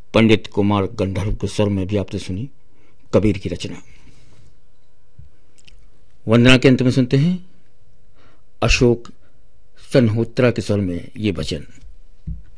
पंडित कुमार गंधर्व के स्वर में भी आपने सुनी कबीर की रचना। वंदना के अंत में सुनते हैं अशोक सन्होत्रा के स्वर में ये भजन।